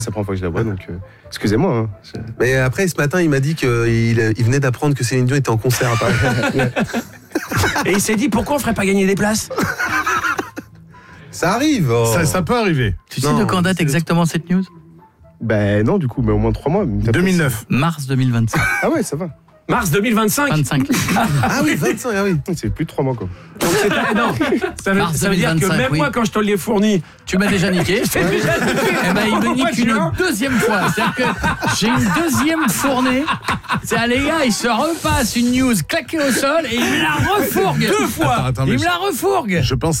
C'est la première fois que je la vois, donc excusez-moi. Hein. Mais après, ce matin, il m'a dit qu'il venait d'apprendre que Céline Dion était en concert à Paris. Et il s'est dit, pourquoi on ferait pas gagner des places? Ça arrive. Oh. Ça peut arriver. Tu sais de quand date exactement cette news? Ben non, du coup, mais au moins 3 mois. 2009. Mars 2025. Ah ouais, ça va. Mars 2025. 25. Ah oui, 25, ah oui. C'est plus de 3 mois, quoi. Donc non, ça veut dire que même moi, quand je te l'ai fourni, tu m'as déjà niqué. j'ai déjà Eh ben, il me nique une deuxième fois. C'est-à-dire que j'ai une deuxième fournée. C'est les gars, il se repasse une news claquée au sol et il me la refourgue. 2 fois. Attends, il me la refourgue. Je pense